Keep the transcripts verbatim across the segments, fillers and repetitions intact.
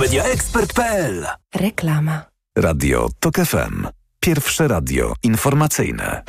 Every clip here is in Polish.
media ekspert kropka p l. Reklama. Radio Tok F M. Pierwsze radio informacyjne.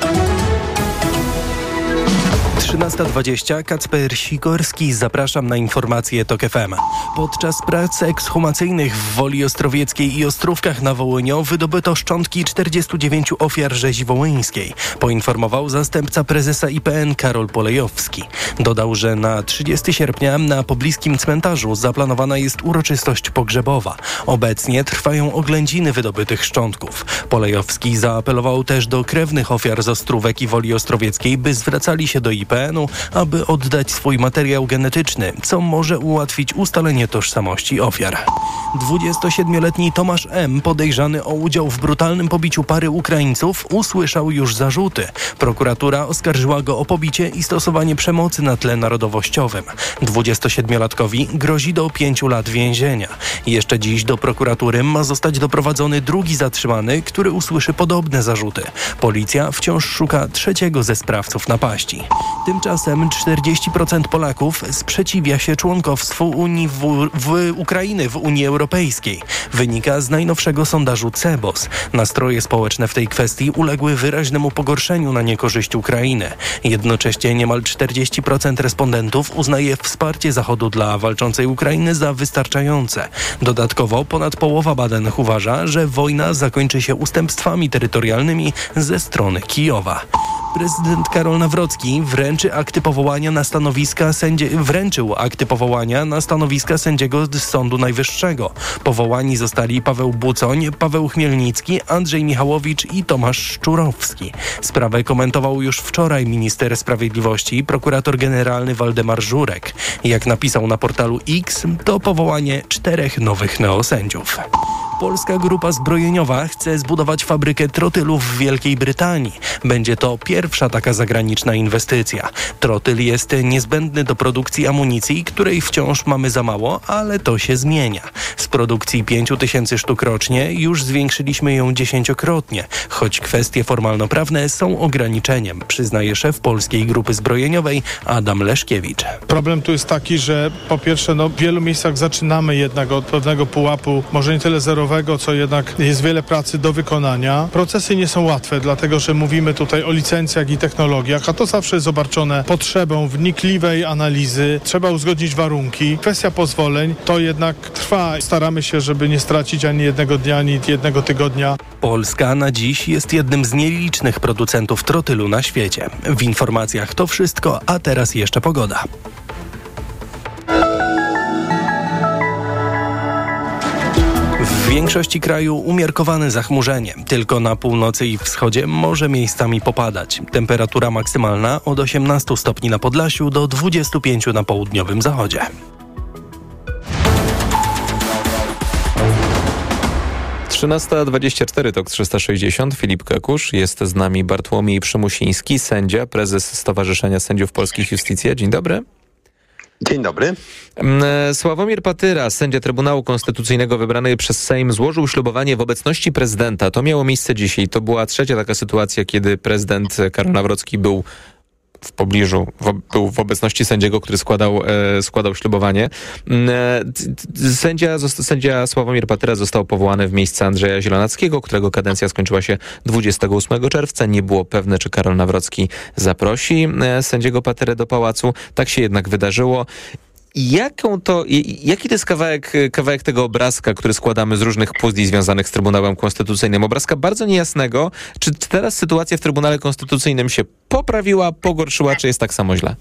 trzynasta dwadzieścia. Kacper Sikorski, zapraszam na informacje Tok F M. Podczas prac ekshumacyjnych w Woli Ostrowieckiej i Ostrówkach na Wołyniu wydobyto szczątki czterdziestu dziewięciu ofiar rzezi wołyńskiej, poinformował zastępca prezesa I P N Karol Polejowski. Dodał, że na trzydziestego sierpnia na pobliskim cmentarzu zaplanowana jest uroczystość pogrzebowa. Obecnie trwają oględziny wydobytych szczątków. Polejowski zaapelował też do krewnych ofiar z Ostrówek i Woli Ostrowieckiej, by zwracali się do I P N-u, aby oddać swój materiał genetyczny, co może ułatwić ustalenie tożsamości ofiar. dwudziestosiedmioletni Tomasz M., podejrzany o udział w brutalnym pobiciu pary Ukraińców, usłyszał już zarzuty. Prokuratura oskarżyła go o pobicie i stosowanie przemocy na tle narodowościowym. dwudziestosiedmiolatkowi grozi do pięciu lat więzienia. Jeszcze dziś do prokuratury ma zostać doprowadzony drugi zatrzymany, który usłyszy podobne zarzuty. Policja wciąż szuka trzeciego ze sprawców napaści. Tymczasem czterdzieści procent Polaków sprzeciwia się członkowstwu Unii w, w Ukrainy w Unii Europejskiej. Wynika z najnowszego sondażu C E B O S. Nastroje społeczne w tej kwestii uległy wyraźnemu pogorszeniu na niekorzyść Ukrainy. Jednocześnie niemal czterdzieści procent respondentów uznaje wsparcie Zachodu dla walczącej Ukrainy za wystarczające. Dodatkowo ponad połowa badanych uważa, że wojna zakończy się ustępstwami terytorialnymi ze strony Kijowa. Prezydent Karol Nawrocki wręczy akty powołania na stanowiska sędzie, wręczył akty powołania na stanowiska sędziego z Sądu Najwyższego. Powołani zostali Paweł Bucoń, Paweł Chmielnicki, Andrzej Michałowicz i Tomasz Szczurowski. Sprawę komentował już wczoraj minister sprawiedliwości i prokurator generalny Waldemar Żurek. Jak napisał na portalu X, to powołanie czterech nowych neosędziów. Polska grupa zbrojeniowa chce zbudować fabrykę trotylu w Wielkiej Brytanii. Będzie to pierwsza taka zagraniczna inwestycja. Trotyl jest niezbędny do produkcji amunicji, której wciąż mamy za mało, ale to się zmienia. Z produkcji pięciu tysięcy sztuk rocznie już zwiększyliśmy ją dziesięciokrotnie, choć kwestie formalnoprawne są ograniczeniem, przyznaje szef Polskiej Grupy Zbrojeniowej Adam Leszkiewicz. Problem tu jest taki, że po pierwsze no, w wielu miejscach zaczynamy jednak od pewnego pułapu, może nie tyle zerowego, co jednak jest wiele pracy do wykonania. Procesy nie są łatwe, dlatego że mówimy tutaj o licencjach i technologiach, a to zawsze jest obarczone potrzebą wnikliwej analizy. Trzeba uzgodnić warunki. Kwestia pozwoleń to jednak trwa. Staramy się, żeby nie stracić ani jednego dnia, ani jednego tygodnia. Polska na dziś jest jednym z nielicznych producentów trotylu na świecie. W informacjach to wszystko, a teraz jeszcze pogoda. W większości kraju umiarkowane zachmurzenie. Tylko na północy i wschodzie może miejscami popadać. Temperatura maksymalna od osiemnastu stopni na Podlasiu do dwudziestu pięciu na południowym zachodzie. trzynasta dwadzieścia cztery, Tok trzysta sześćdziesiąt. Filip Kekusz. Jest z nami Bartłomiej Przymusiński, sędzia, prezes Stowarzyszenia Sędziów Polskich Iustitia. Dzień dobry. Dzień dobry. Sławomir Patyra, sędzia Trybunału Konstytucyjnego wybrany przez Sejm, złożył ślubowanie w obecności prezydenta. To miało miejsce dzisiaj. To była trzecia taka sytuacja, kiedy prezydent Karol Nawrocki był w pobliżu, w, był w obecności sędziego, który składał, e, składał ślubowanie. E, sędzia, sędzia Sławomir Patyra został powołany w miejsce Andrzeja Zielonackiego, którego kadencja skończyła się dwudziestego ósmego czerwca. Nie było pewne, czy Karol Nawrocki zaprosi e, sędziego Patyrę do pałacu. Tak się jednak wydarzyło. Jaką to, jaki to jest kawałek, kawałek tego obrazka, który składamy z różnych puzli związanych z Trybunałem Konstytucyjnym? Obrazka bardzo niejasnego. Czy teraz sytuacja w Trybunale Konstytucyjnym się poprawiła, pogorszyła, czy jest tak samo źle?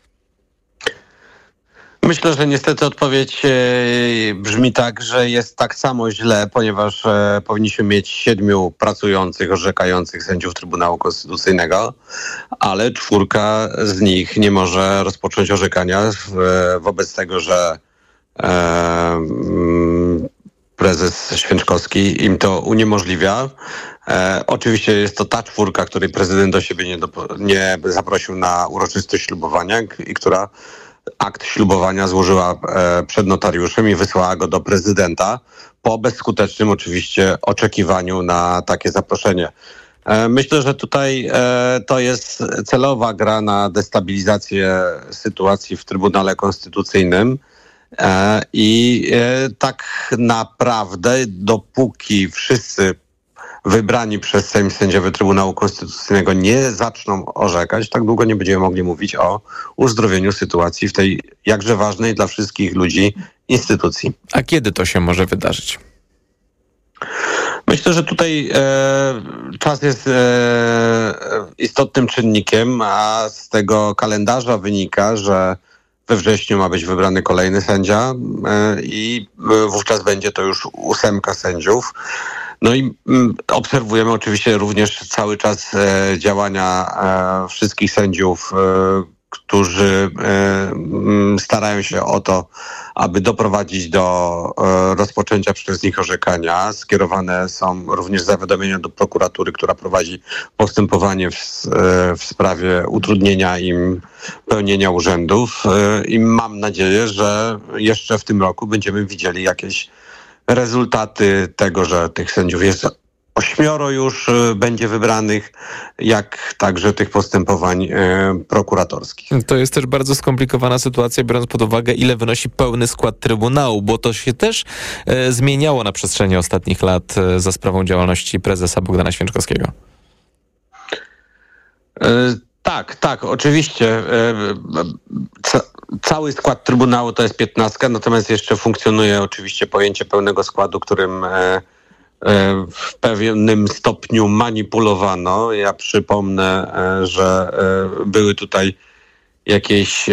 Myślę, że niestety odpowiedź e, brzmi tak, że jest tak samo źle, ponieważ e, powinniśmy mieć siedmiu pracujących, orzekających sędziów Trybunału Konstytucyjnego, ale czwórka z nich nie może rozpocząć orzekania w, e, wobec tego, że e, prezes Święczkowski im to uniemożliwia. E, oczywiście jest to ta czwórka, której prezydent do siebie nie, do, nie zaprosił na uroczystość ślubowania i która akt ślubowania złożyła e, przed notariuszem i wysłała go do prezydenta po bezskutecznym oczywiście oczekiwaniu na takie zaproszenie. E, myślę, że tutaj e, to jest celowa gra na destabilizację sytuacji w Trybunale Konstytucyjnym I tak naprawdę dopóki wszyscy wybrani przez Sejm sędziowie Trybunału Konstytucyjnego nie zaczną orzekać, tak długo nie będziemy mogli mówić o uzdrowieniu sytuacji w tej jakże ważnej dla wszystkich ludzi instytucji. A kiedy to się może wydarzyć? Myślę, że tutaj e, czas jest e, istotnym czynnikiem, a z tego kalendarza wynika, że we wrześniu ma być wybrany kolejny sędzia e, i wówczas będzie to już ósemka sędziów. No i mm, obserwujemy oczywiście również cały czas e, działania e, wszystkich sędziów, e, którzy e, starają się o to, aby doprowadzić do e, rozpoczęcia przez nich orzekania. Skierowane są również zawiadomienia do prokuratury, która prowadzi postępowanie w, e, w sprawie utrudnienia im pełnienia urzędów. E, I mam nadzieję, że jeszcze w tym roku będziemy widzieli jakieś rezultaty tego, że tych sędziów jest ośmioro już będzie wybranych, jak także tych postępowań e, prokuratorskich. To jest też bardzo skomplikowana sytuacja, biorąc pod uwagę, ile wynosi pełny skład Trybunału, bo to się też e, zmieniało na przestrzeni ostatnich lat e, za sprawą działalności prezesa Bogdana Święczkowskiego. E, tak, tak, oczywiście. E, ca, cały skład Trybunału to jest piętnastka, natomiast jeszcze funkcjonuje oczywiście pojęcie pełnego składu, którym e, w pewnym stopniu manipulowano. Ja przypomnę, że były tutaj jakieś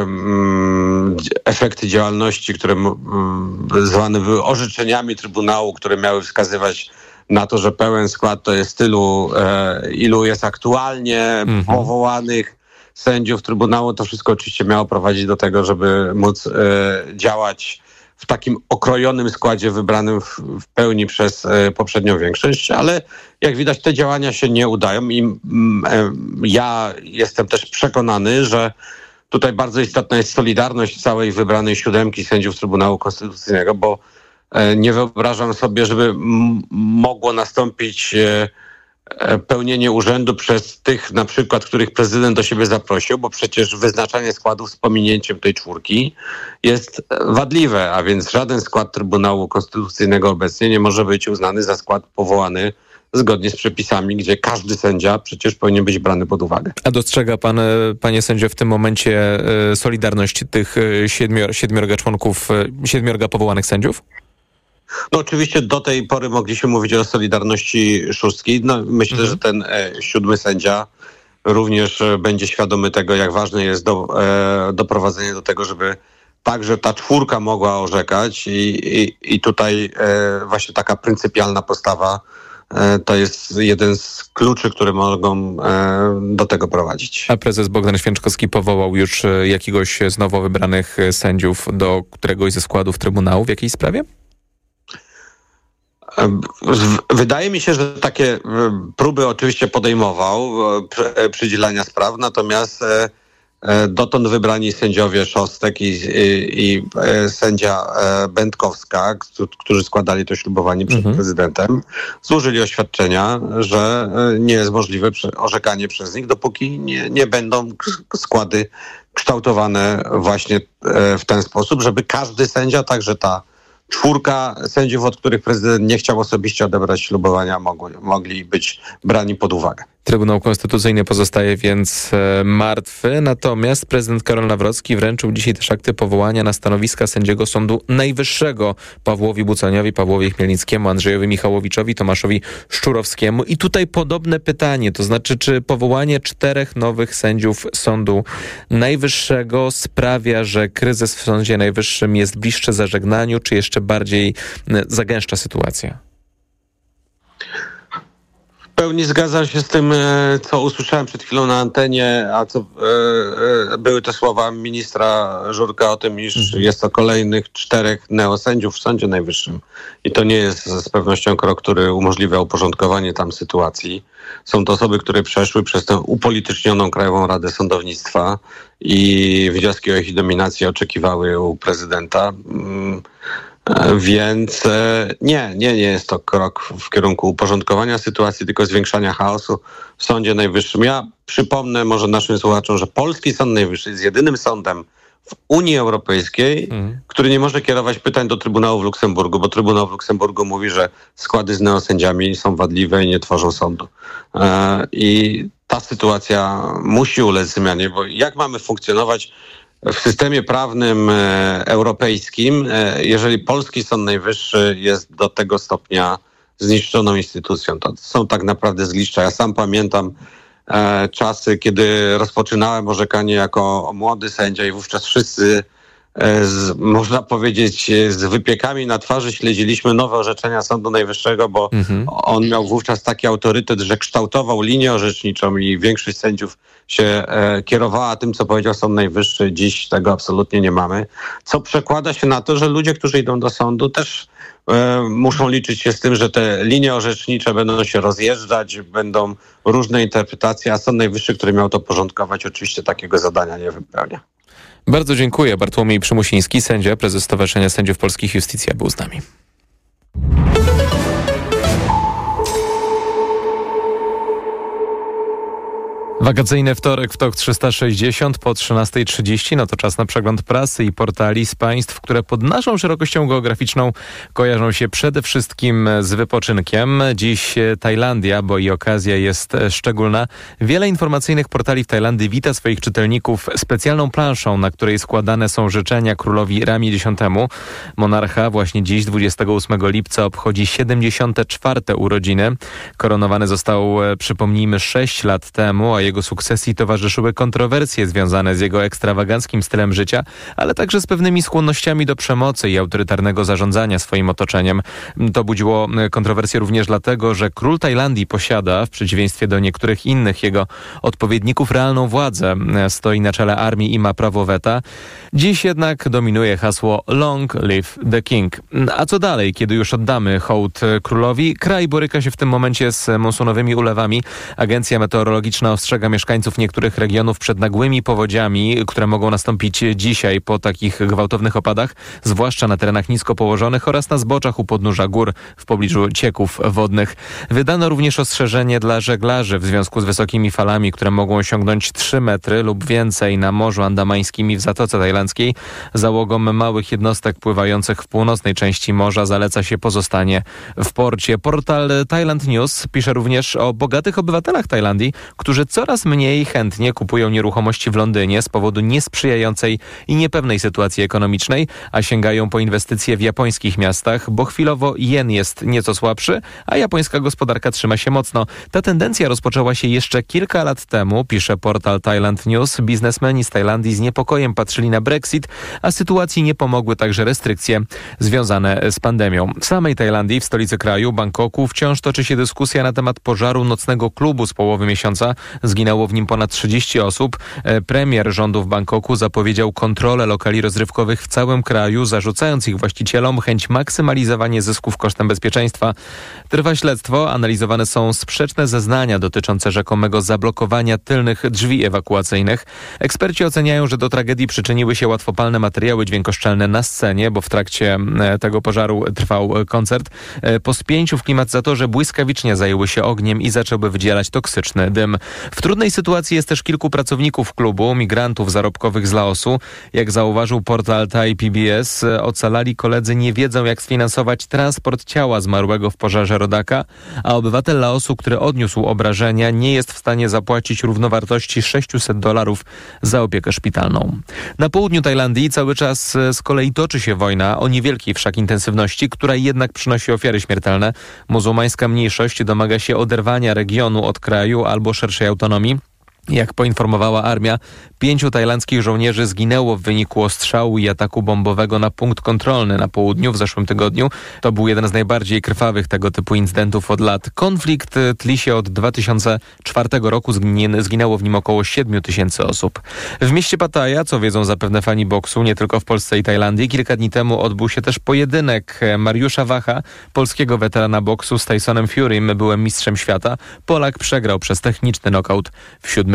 efekty działalności, które zwane były orzeczeniami Trybunału, które miały wskazywać na to, że pełen skład to jest tylu, ilu jest aktualnie mhm. powołanych sędziów Trybunału. To wszystko oczywiście miało prowadzić do tego, żeby móc działać w takim okrojonym składzie wybranym w, w pełni przez e, poprzednią większość, ale jak widać te działania się nie udają i mm, e, ja jestem też przekonany, że tutaj bardzo istotna jest solidarność całej wybranej siódemki sędziów Trybunału Konstytucyjnego, bo e, nie wyobrażam sobie, żeby m- mogło nastąpić e, pełnienie urzędu przez tych na przykład, których prezydent do siebie zaprosił, bo przecież wyznaczanie składów z pominięciem tej czwórki jest wadliwe, a więc żaden skład Trybunału Konstytucyjnego obecnie nie może być uznany za skład powołany zgodnie z przepisami, gdzie każdy sędzia przecież powinien być brany pod uwagę. A dostrzega pan, panie sędzio, w tym momencie solidarność tych siedmior, siedmiorga członków, siedmiorga powołanych sędziów? No oczywiście do tej pory mogliśmy mówić o solidarności szóstki. No, myślę, mhm. że ten e, siódmy sędzia również e, będzie świadomy tego, jak ważne jest do, e, doprowadzenie do tego, żeby także ta czwórka mogła orzekać i, i, i tutaj e, właśnie taka pryncypialna postawa e, to jest jeden z kluczy, które mogą e, do tego prowadzić. A prezes Bogdan Święczkowski powołał już jakiegoś z nowo wybranych sędziów do któregoś ze składów Trybunału w jakiej sprawie? Wydaje mi się, że takie próby oczywiście podejmował przydzielania spraw, natomiast dotąd wybrani sędziowie Szostek i, i, i sędzia Będkowska, którzy składali to ślubowanie przed mhm. prezydentem, złożyli oświadczenia, że nie jest możliwe orzekanie przez nich, dopóki nie, nie będą składy kształtowane właśnie w ten sposób, żeby każdy sędzia, także ta czwórka sędziów, od których prezydent nie chciał osobiście odebrać ślubowania, mogli, mogli być brani pod uwagę. Trybunał Konstytucyjny pozostaje więc e, martwy, natomiast prezydent Karol Nawrocki wręczył dzisiaj też akty powołania na stanowiska sędziego Sądu Najwyższego Pawłowi Bucaniowi, Pawłowi Chmielnickiemu, Andrzejowi Michałowiczowi, Tomaszowi Szczurowskiemu. I tutaj podobne pytanie, to znaczy, czy powołanie czterech nowych sędziów Sądu Najwyższego sprawia, że kryzys w Sądzie Najwyższym jest bliższy zażegnaniu, czy jeszcze bardziej e, zagęszcza sytuacja? W pełni zgadzam się z tym, co usłyszałem przed chwilą na antenie, a co e, były to słowa ministra Żurka o tym, iż mhm. jest to kolejnych czterech neosędziów w Sądzie Najwyższym. I to nie jest z pewnością krok, który umożliwia uporządkowanie tam sytuacji. Są to osoby, które przeszły przez tę upolitycznioną Krajową Radę Sądownictwa i wnioski o ich dominację oczekiwały u prezydenta. Mm. Więc nie, nie, nie jest to krok w kierunku uporządkowania sytuacji, tylko zwiększania chaosu w Sądzie Najwyższym. Ja przypomnę może naszym słuchaczom, że polski Sąd Najwyższy jest jedynym sądem w Unii Europejskiej, hmm. który nie może kierować pytań do Trybunału w Luksemburgu, bo Trybunał w Luksemburgu mówi, że składy z neosędziami są wadliwe i nie tworzą sądu. E, I ta sytuacja musi ulec zmianie, bo jak mamy funkcjonować w systemie prawnym e, europejskim, e, jeżeli polski Sąd Najwyższy jest do tego stopnia zniszczoną instytucją? To są tak naprawdę zgliszcza. Ja sam pamiętam e, czasy, kiedy rozpoczynałem orzekanie jako młody sędzia i wówczas wszyscy, e, z, można powiedzieć, z wypiekami na twarzy śledziliśmy nowe orzeczenia Sądu Najwyższego, bo mhm. on miał wówczas taki autorytet, że kształtował linię orzeczniczą i większość sędziów się e, kierowała tym, co powiedział Sąd Najwyższy. Dziś tego absolutnie nie mamy. Co przekłada się na to, że ludzie, którzy idą do sądu, też e, muszą liczyć się z tym, że te linie orzecznicze będą się rozjeżdżać, będą różne interpretacje, a Sąd Najwyższy, który miał to porządkować, oczywiście takiego zadania nie wypełnia. Bardzo dziękuję. Bartłomiej Przymusiński, sędzia, prezes Stowarzyszenia Sędziów Polskich Iustitia, był z nami. Wakacyjny wtorek w TOK trzysta sześćdziesiąt po trzynasta trzydzieści. No to czas na przegląd prasy i portali z państw, które pod naszą szerokością geograficzną kojarzą się przede wszystkim z wypoczynkiem. Dziś Tajlandia, bo i okazja jest szczególna. Wiele informacyjnych portali w Tajlandii wita swoich czytelników specjalną planszą, na której składane są życzenia królowi Ramie dziesiątemu. Monarcha właśnie dziś, dwudziestego ósmego lipca, obchodzi siedemdziesiąte czwarte urodziny. Koronowany został, przypomnijmy, sześć lat temu, a jego sukcesji towarzyszyły kontrowersje związane z jego ekstrawaganckim stylem życia, ale także z pewnymi skłonnościami do przemocy i autorytarnego zarządzania swoim otoczeniem. To budziło kontrowersje również dlatego, że król Tajlandii posiada, w przeciwieństwie do niektórych innych jego odpowiedników, realną władzę. Stoi na czele armii i ma prawo weta. Dziś jednak dominuje hasło Long Live the King. A co dalej, kiedy już oddamy hołd królowi? Kraj boryka się w tym momencie z monsunowymi ulewami. Agencja meteorologiczna ostrzega mieszkańców niektórych regionów przed nagłymi powodziami, które mogą nastąpić dzisiaj po takich gwałtownych opadach, zwłaszcza na terenach nisko położonych oraz na zboczach u podnóża gór w pobliżu cieków wodnych. Wydano również ostrzeżenie dla żeglarzy w związku z wysokimi falami, które mogą osiągnąć trzy metry lub więcej na Morzu Andamańskim i w Zatoce Tajlandzkiej. Załogom małych jednostek pływających w północnej części morza zaleca się pozostanie w porcie. Portal Thailand News pisze również o bogatych obywatelach Tajlandii, którzy coraz mniej chętnie kupują nieruchomości w Londynie z powodu niesprzyjającej i niepewnej sytuacji ekonomicznej, a sięgają po inwestycje w japońskich miastach, bo chwilowo jen jest nieco słabszy, a japońska gospodarka trzyma się mocno. Ta tendencja rozpoczęła się jeszcze kilka lat temu, pisze portal Thailand News. Biznesmeni z Tajlandii z niepokojem patrzyli na Brexit, a sytuacji nie pomogły także restrykcje związane z pandemią. W samej Tajlandii, w stolicy kraju, Bangkoku, wciąż toczy się dyskusja na temat pożaru nocnego klubu z połowy miesiąca. Zginęło w nim ponad trzydzieści osób. Premier rządu w Bangkoku zapowiedział kontrolę lokali rozrywkowych w całym kraju, zarzucając ich właścicielom chęć maksymalizowania zysków kosztem bezpieczeństwa. Trwa śledztwo, analizowane są sprzeczne zeznania dotyczące rzekomego zablokowania tylnych drzwi ewakuacyjnych. Eksperci oceniają, że do tragedii przyczyniły się łatwopalne materiały dźwiękoszczelne na scenie, bo w trakcie tego pożaru trwał koncert. Po spięciu w klimatyzatorze błyskawicznie zajęły się ogniem i zaczęły wydzielać toksyczny dym. W trudnej sytuacji jest też kilku pracowników klubu, migrantów zarobkowych z Laosu. Jak zauważył portal Thai P B S, ocalali koledzy nie wiedzą, jak sfinansować transport ciała zmarłego w pożarze rodaka, a obywatel Laosu, który odniósł obrażenia, nie jest w stanie zapłacić równowartości sześćset dolarów za opiekę szpitalną. Na południu Tajlandii cały czas z kolei toczy się wojna o niewielkiej wszak intensywności, która jednak przynosi ofiary śmiertelne. Muzułmańska mniejszość domaga się oderwania regionu od kraju albo szerszej autonomii. Jak poinformowała armia, pięciu tajlandzkich żołnierzy zginęło w wyniku ostrzału i ataku bombowego na punkt kontrolny na południu w zeszłym tygodniu. To był jeden z najbardziej krwawych tego typu incydentów od lat. Konflikt tli się od dwa tysiące czwartego roku, zginęło w nim około siedmiu tysięcy osób. W mieście Pattaya, co wiedzą zapewne fani boksu, nie tylko w Polsce i Tajlandii, kilka dni temu odbył się też pojedynek Mariusza Wacha, polskiego weterana boksu z Tysonem Furym, byłem mistrzem świata. Polak przegrał przez techniczny nokaut w siódmym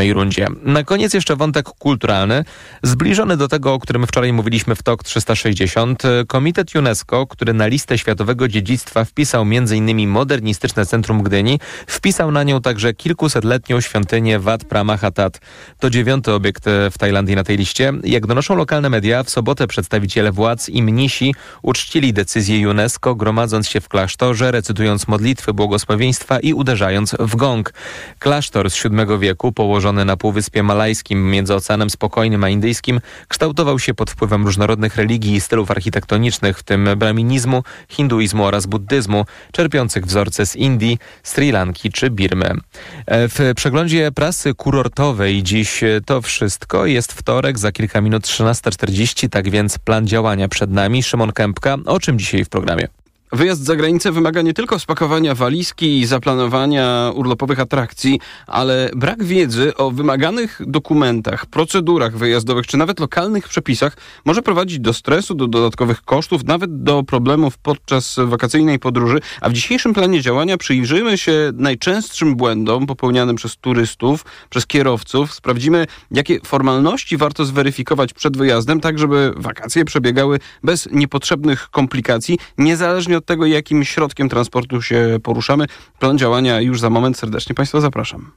siódmej rundzie. Na koniec jeszcze wątek kulturalny, zbliżony do tego, o którym wczoraj mówiliśmy w T O K trzysta sześćdziesiąt. Komitet UNESCO, który na listę światowego dziedzictwa wpisał między innymi modernistyczne centrum Gdyni, wpisał na nią także kilkusetletnią świątynię Wat Pra Mahathat. To dziewiąty obiekt w Tajlandii na tej liście. Jak donoszą lokalne media, w sobotę przedstawiciele władz i mnisi uczcili decyzję UNESCO, gromadząc się w klasztorze, recytując modlitwy błogosławieństwa i uderzając w gong. Klasztor z siódmego wieku, położony na Półwyspie Malajskim między Oceanem Spokojnym a Indyjskim, kształtował się pod wpływem różnorodnych religii i stylów architektonicznych, w tym braminizmu, hinduizmu oraz buddyzmu, czerpiących wzorce z Indii, Sri Lanki czy Birmy. W przeglądzie prasy kurortowej dziś to wszystko. Jest wtorek, za kilka minut trzynasta czterdzieści, tak więc plan działania przed nami. Szymon Kępka, o czym dzisiaj w programie? Wyjazd za granicę wymaga nie tylko spakowania walizki i zaplanowania urlopowych atrakcji, ale brak wiedzy o wymaganych dokumentach, procedurach wyjazdowych czy nawet lokalnych przepisach może prowadzić do stresu, do dodatkowych kosztów, nawet do problemów podczas wakacyjnej podróży. A w dzisiejszym planie działania przyjrzymy się najczęstszym błędom popełnianym przez turystów, przez kierowców. Sprawdzimy, jakie formalności warto zweryfikować przed wyjazdem, tak żeby wakacje przebiegały bez niepotrzebnych komplikacji, niezależnie od tego, jakim środkiem transportu się poruszamy. Plan działania już za moment. Serdecznie Państwa zapraszam.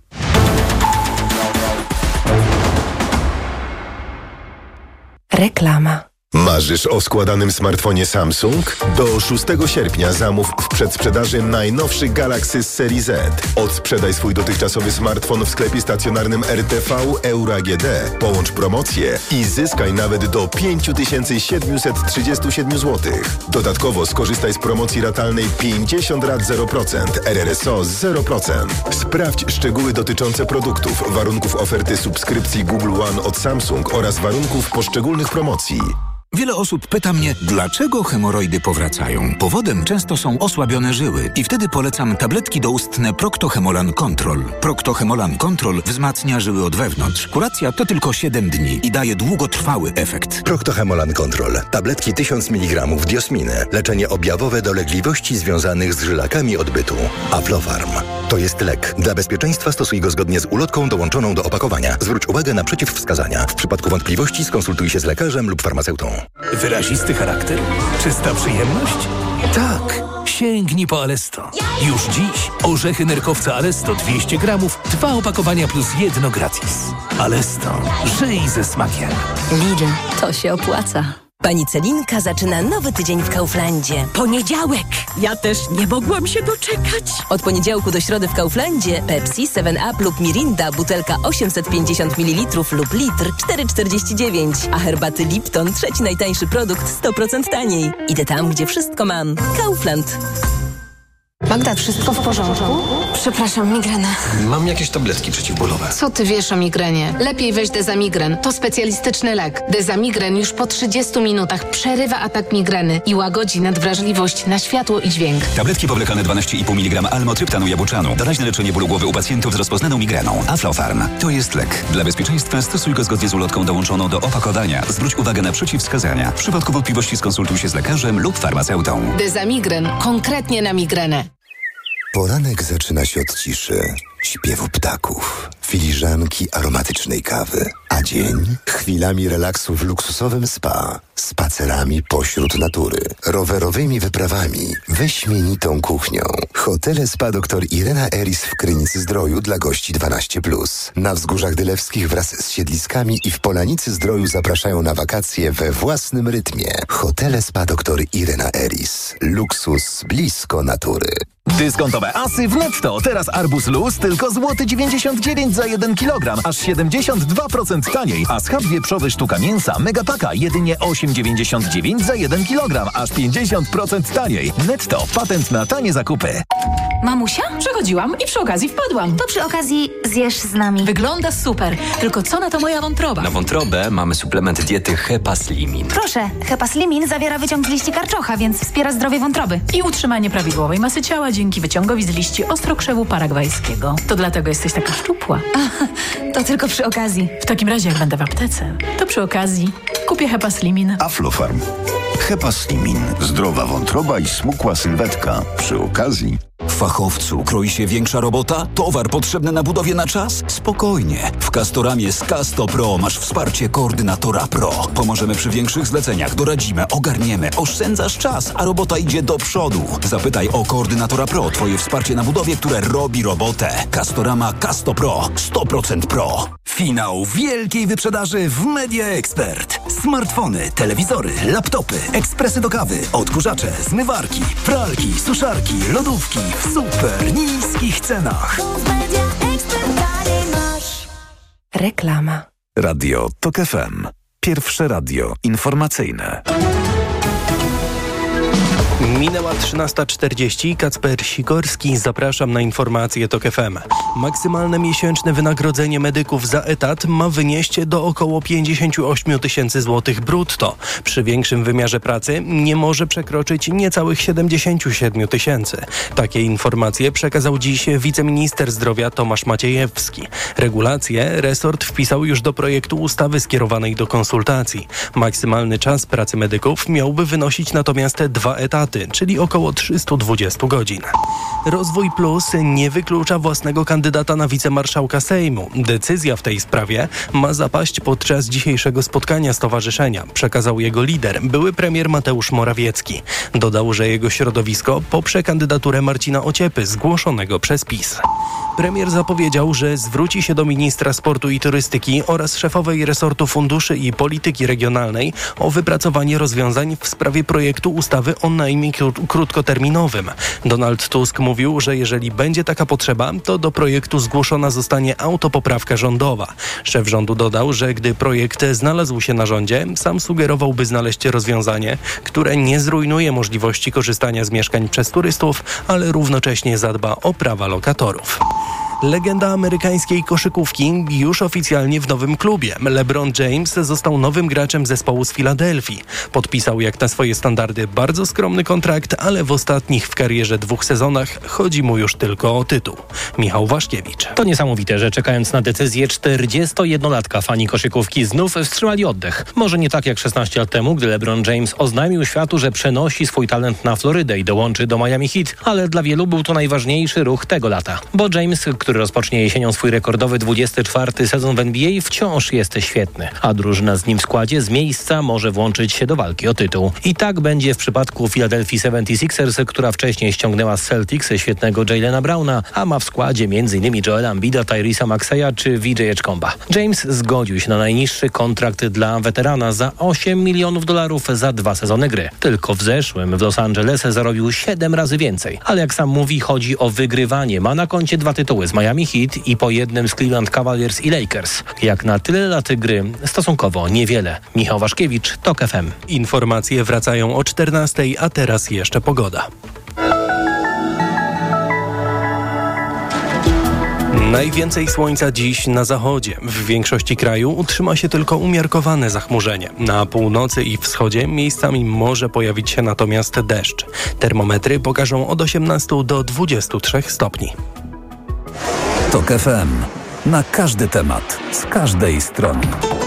Reklama. Marzysz o składanym smartfonie Samsung? Do szóstego sierpnia zamów w przedsprzedaży najnowszy Galaxy z serii Z. Odsprzedaj swój dotychczasowy smartfon w sklepie stacjonarnym R T V Euro A G D. Połącz promocję i zyskaj nawet do pięć tysięcy siedemset trzydzieści siedem złotych. Dodatkowo skorzystaj z promocji ratalnej pięćdziesiąt rat zero procent, R R S O zero procent. Sprawdź szczegóły dotyczące produktów, warunków oferty subskrypcji Google One od Samsung oraz warunków poszczególnych promocji. Wiele osób pyta mnie, dlaczego hemoroidy powracają. Powodem często są osłabione żyły i wtedy polecam tabletki doustne Procto-Hemolan Control. Procto-Hemolan Control wzmacnia żyły od wewnątrz. Kuracja to tylko siedem dni i daje długotrwały efekt. Procto-Hemolan Control. Tabletki tysiąc miligramów diosminy. Leczenie objawowe dolegliwości związanych z żylakami odbytu. Aflofarm. To jest lek. Dla bezpieczeństwa stosuj go zgodnie z ulotką dołączoną do opakowania. Zwróć uwagę na przeciwwskazania. W przypadku wątpliwości skonsultuj się z lekarzem lub farmaceutą. Wyrazisty charakter? Czysta przyjemność? Tak. Sięgnij po Alesto. Już dziś orzechy nerkowca Alesto dwieście gramów, dwa opakowania plus jedno gratis. Alesto. Żyj ze smakiem. Lidl. To się opłaca. Pani Celinka zaczyna nowy tydzień w Kauflandzie. Poniedziałek! Ja też nie mogłam się doczekać. Od poniedziałku do środy w Kauflandzie Pepsi, seven up lub Mirinda, butelka osiemset pięćdziesiąt mililitrów lub litr, cztery czterdzieści dziewięć. A herbaty Lipton, trzeci najtańszy produkt, sto procent taniej. Idę tam, gdzie wszystko mam. Kaufland. Magda, wszystko w porządku? Przepraszam, migrena. Mam jakieś tabletki przeciwbólowe. Co ty wiesz o migrenie? Lepiej weź Dezamigren. To specjalistyczny lek. Dezamigren już po trzydziestu minutach przerywa atak migreny i łagodzi nadwrażliwość na światło i dźwięk. Tabletki powlekane dwanaście i pół miligrama almotryptanu jabłczanu. Doraźne leczenie bólu głowy u pacjentów z rozpoznaną migreną. Aflofarm. To jest lek. Dla bezpieczeństwa stosuj go zgodnie z ulotką dołączoną do opakowania. Zwróć uwagę na przeciwwskazania. W przypadku wątpliwości skonsultuj się z lekarzem lub farmaceutą. Dezamigren. Konkretnie na migrenę. Poranek zaczyna się od ciszy, śpiewu ptaków, filiżanki aromatycznej kawy, a dzień chwilami relaksu w luksusowym spa, spacerami pośród natury, rowerowymi wyprawami, wyśmienitą kuchnią. Hotele Spa dr Irena Eris w Krynicy-Zdroju dla gości dwanaście plus. Na Wzgórzach Dylewskich wraz z siedliskami i w Polanicy-Zdroju zapraszają na wakacje we własnym rytmie. Hotele Spa dr Irena Eris. Luksus blisko natury. Dyskontowe asy w Netto. Teraz arbuz luz tylko złoty dziewięćdziesiąt dziewięć za jeden kilogram, aż siedemdziesiąt dwa procent taniej. A schab wieprzowy sztuka mięsa Megapaka jedynie osiem dziewięćdziesiąt dziewięć za jeden kilogram, aż pięćdziesiąt procent taniej. Netto. Patent na tanie zakupy. Mamusia? Przechodziłam i przy okazji wpadłam. To przy okazji zjesz z nami. Wygląda super. Tylko co na to moja wątroba? Na wątrobę mamy suplement diety Hepaslimin. Proszę, Hepaslimin zawiera wyciąg z liści karczocha, więc wspiera zdrowie wątroby. I utrzymanie prawidłowej masy ciała dzięki wyciągowi z liści ostrokrzewu paragwajskiego. To dlatego jesteś taka szczupła. A, to tylko przy okazji. W takim razie, jak będę w aptece, to przy okazji kupię Hepaslimin. Aflofarm. Hepaslimin. Zdrowa wątroba i smukła sylwetka. Przy okazji fachowcu kroi się większa robota? Towar potrzebny na budowie na czas? Spokojnie. W Castoramie z Casto Pro masz wsparcie koordynatora Pro. Pomożemy przy większych zleceniach, doradzimy, ogarniemy, oszczędzasz czas, a robota idzie do przodu. Zapytaj o koordynatora Pro, twoje wsparcie na budowie, które robi robotę. Castorama Casto Pro. sto procent Pro. Finał wielkiej wyprzedaży w Media Expert. Smartfony, telewizory, laptopy, ekspresy do kawy, odkurzacze, zmywarki, pralki, suszarki, lodówki w super niskich cenach. Reklama. Radio Tok F M. Pierwsze radio informacyjne. Minęła trzynasta czterdzieści. Kacper Sikorski. Zapraszam na informacje Tok F M. Maksymalne miesięczne wynagrodzenie medyków za etat ma wynieść do około pięćdziesiąt osiem tysięcy złotych brutto. Przy większym wymiarze pracy nie może przekroczyć niecałych siedemdziesiąt siedem tysięcy. Takie informacje przekazał dziś wiceminister zdrowia Tomasz Maciejewski. Regulacje resort wpisał już do projektu ustawy skierowanej do konsultacji. Maksymalny czas pracy medyków miałby wynosić natomiast dwa etaty, czyli około trzysta dwadzieścia godzin. Rozwój Plus nie wyklucza własnego kandydata na wicemarszałka Sejmu. Decyzja w tej sprawie ma zapaść podczas dzisiejszego spotkania stowarzyszenia, przekazał jego lider, były premier Mateusz Morawiecki. Dodał, że jego środowisko poprze kandydaturę Marcina Ociepy zgłoszonego przez PiS. Premier zapowiedział, że zwróci się do ministra sportu i turystyki oraz szefowej resortu funduszy i polityki regionalnej o wypracowanie rozwiązań w sprawie projektu ustawy o najmie krótkoterminowym. Donald Tusk mówił, że jeżeli będzie taka potrzeba, to do projektu zgłoszona zostanie autopoprawka rządowa. Szef rządu dodał, że gdy projekt znalazł się na rządzie, sam sugerowałby znaleźć rozwiązanie, które nie zrujnuje możliwości korzystania z mieszkań przez turystów, ale równocześnie zadba o prawa lokatorów. Legenda amerykańskiej koszykówki już oficjalnie w nowym klubie. LeBron James został nowym graczem zespołu z Filadelfii. Podpisał jak na swoje standardy bardzo skromny kontrakt, ale w ostatnich w karierze dwóch sezonach chodzi mu już tylko o tytuł. Michał Waszkiewicz. To niesamowite, że czekając na decyzję czterdziestojednolatka fani koszykówki znów wstrzymali oddech. Może nie tak jak szesnaście lat temu, gdy LeBron James oznajmił światu, że przenosi swój talent na Florydę i dołączy do Miami Heat, ale dla wielu był to najważniejszy ruch tego lata. Bo James, który rozpocznie jesienią swój rekordowy dwudziesty czwarty sezon w N B A, wciąż jest świetny, a drużyna z nim w składzie z miejsca może włączyć się do walki o tytuł. I tak będzie w przypadku Philadelphia seventy-sixers, która wcześniej ściągnęła z Celtics świetnego Jaylena Browna, a ma w składzie m.in. Joela Embida, Tyresa Maxeya czy V J Edgecomba. James zgodził się na najniższy kontrakt dla weterana za osiem milionów dolarów za dwa sezony gry. Tylko w zeszłym w Los Angeles zarobił siedem razy więcej. Ale jak sam mówi, chodzi o wygrywanie. Ma na koncie dwa tytuły z Miami Heat i po jednym z Cleveland Cavaliers i Lakers. Jak na tyle lat gry, stosunkowo niewiele. Michał Waszkiewicz, Tok F M. Informacje wracają o czternastej, a teraz jeszcze pogoda. Najwięcej słońca dziś na zachodzie. W większości kraju utrzyma się tylko umiarkowane zachmurzenie. Na północy i wschodzie miejscami może pojawić się natomiast deszcz. Termometry pokażą od osiemnastu do dwudziestu trzech stopni. Tok F M. Na każdy temat, z każdej strony.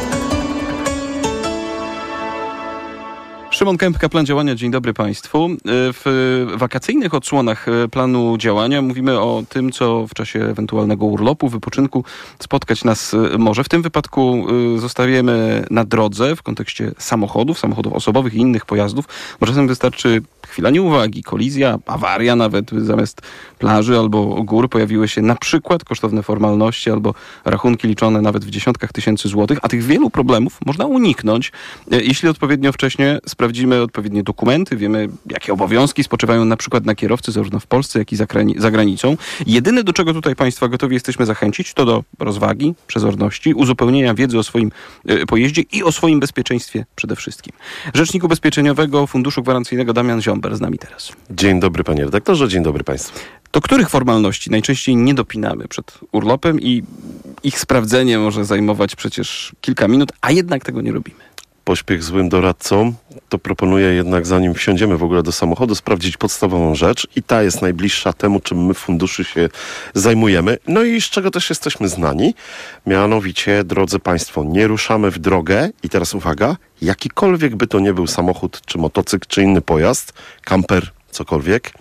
Szymon Kępka, plan działania. Dzień dobry Państwu. W wakacyjnych odsłonach planu działania mówimy o tym, co w czasie ewentualnego urlopu, wypoczynku spotkać nas może. W tym wypadku zostawiamy na drodze w kontekście samochodów, samochodów osobowych i innych pojazdów. Bo czasem wystarczy chwila nieuwagi, kolizja, awaria nawet. Zamiast plaży albo gór pojawiły się na przykład kosztowne formalności albo rachunki liczone nawet w dziesiątkach tysięcy złotych, a tych wielu problemów można uniknąć, jeśli odpowiednio wcześnie sprawdzimy odpowiednie dokumenty, wiemy, jakie obowiązki spoczywają na przykład na kierowcy zarówno w Polsce, jak i za granicą. Jedyne, do czego tutaj Państwa gotowi jesteśmy zachęcić, to do rozwagi, przezorności, uzupełnienia wiedzy o swoim pojeździe i o swoim bezpieczeństwie przede wszystkim. Rzecznik Ubezpieczeniowego Funduszu Gwarancyjnego Damian Ziomber z nami teraz. Dzień dobry panie redaktorze, dzień dobry państwu. Do których formalności najczęściej nie dopinamy przed urlopem i ich sprawdzenie może zajmować przecież kilka minut, a jednak tego nie robimy? Pośpiech złym doradcą, to proponuję jednak, zanim wsiądziemy w ogóle do samochodu, sprawdzić podstawową rzecz i ta jest najbliższa temu, czym my w funduszu się zajmujemy, no i z czego też jesteśmy znani. Mianowicie, drodzy Państwo, nie ruszamy w drogę i teraz uwaga, jakikolwiek by to nie był samochód, czy motocykl, czy inny pojazd, kamper, cokolwiek,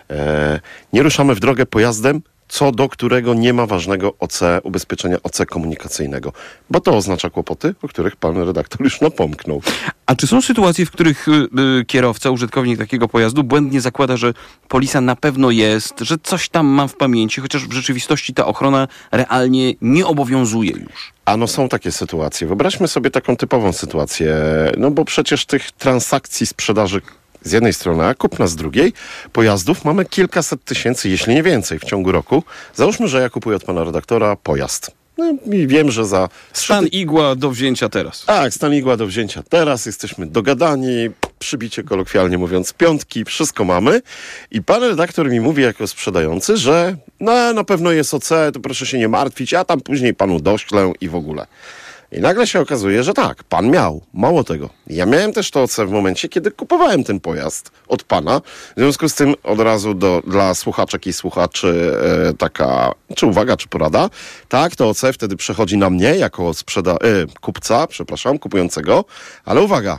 E, nie ruszamy w drogę pojazdem, co do którego nie ma ważnego O C, ubezpieczenia O C komunikacyjnego. Bo to oznacza kłopoty, o których pan redaktor już napomknął. A czy są sytuacje, w których y, y, kierowca, użytkownik takiego pojazdu błędnie zakłada, że polisa na pewno jest, że coś tam mam w pamięci, chociaż w rzeczywistości ta ochrona realnie nie obowiązuje już? A no są takie sytuacje. Wyobraźmy sobie taką typową sytuację. No bo przecież tych transakcji sprzedaży z jednej strony, a kupna z drugiej, pojazdów mamy kilkaset tysięcy, jeśli nie więcej, w ciągu roku. Załóżmy, że ja kupuję od pana redaktora pojazd. No i wiem, że za... Stan igła do wzięcia teraz. Tak, stan igła do wzięcia teraz. Jesteśmy dogadani, przybicie kolokwialnie mówiąc piątki, wszystko mamy. I pan redaktor mi mówi jako sprzedający, że no, na pewno jest O C, to proszę się nie martwić, ja tam później panu doślę i w ogóle. I nagle się okazuje, że tak, pan miał. Mało tego. Ja miałem też to O C w momencie, kiedy kupowałem ten pojazd od pana. W związku z tym od razu do, dla słuchaczek i słuchaczy e, taka, czy uwaga, czy porada. Tak, to O C wtedy przechodzi na mnie jako sprzeda- e, kupca, przepraszam, kupującego. Ale uwaga,